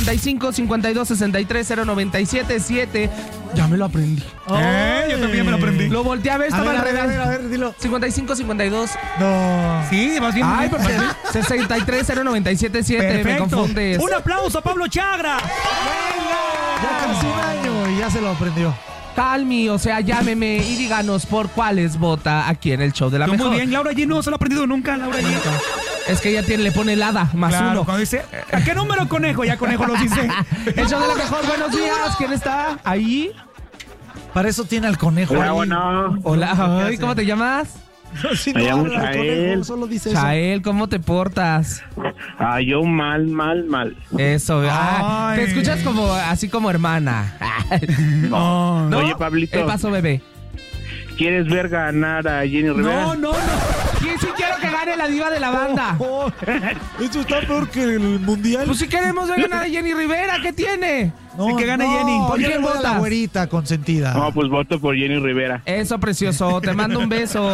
55 52 63 097 7. Ya me lo aprendí. Yo también me lo aprendí. Lo volteé a ver, estaba al revés. A ver, dilo. 55 52. No. Sí, vas bien. Ay, porque 63 097 7. Me confundes. Un aplauso a Pablo Chagra. Ya casi un año y ya se lo aprendió. Calmi, o sea, llámeme y díganos por cuáles vota aquí en el show de la mejor. Muy bien, Laura G no se lo ha aprendido nunca, Laura G. Es que ella le pone el hada más Claro, uno. cuando dice, ¿a qué número conejo? Ya conejo lo dice. El show de la mejor, buenos días. ¿Quién está ahí? Para eso tiene al conejo. Hola, ahí. bueno. Hola, ay, ¿cómo te llamas? Si Me llamo habla el Chael. conejo, solo dice eso. Chael, ¿cómo te portas? Yo mal. Eso, Ay. te escuchas como así como hermana. No. Oye, Pablito, ¿Qué pasó, bebé? ¿quieres ver ganar a Jenny Rivera? No. Sí quiero que gane la diva de la banda. Oh, eso está peor que el mundial. Pues si queremos ver ganar a Jenny Rivera, ¿qué tiene? No, que gane Jenny. ¿Por yo quién le voy a votas? la güerita consentida. No, pues voto por Jenny Rivera. Eso, precioso. Te mando un beso.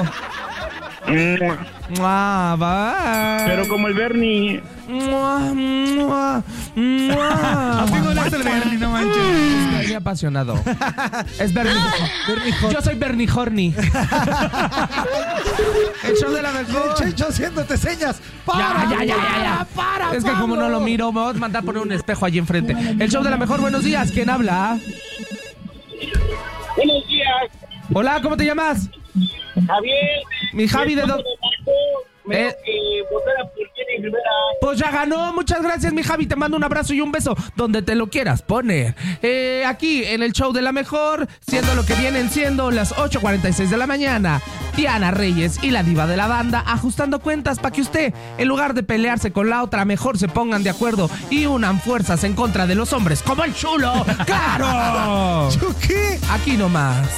Mua, bye. Pero como el Bernie. Mua. Amigo de el Bernie, no manches. Bernie apasionado. Es Bernie. Yo soy Bernie Horny. El show de la mejor. Checho haciéndote señas. ¡Para! Ya. ¡Para! Es que como no Pablo! lo miro, me vas a mandar poner un espejo allí enfrente. El show de la mejor, buenos días. ¿Quién habla? Buenos días, Hola, ¿cómo te llamas? Javier. Mi Javi, ¿de dónde? Me dijo que votara por Jenny Rivera. Pues ya ganó, muchas gracias mi Javi, te mando un abrazo y un beso donde te lo quieras poner. Aquí en el show de la mejor, siendo lo que vienen siendo las 8:46 de la mañana, Diana Reyes y la diva de la banda ajustando cuentas para que usted, en lugar de pelearse con la otra, mejor se pongan de acuerdo y unan fuerzas en contra de los hombres como el chulo. ¡Claro! ¿Yo qué? Aquí nomás.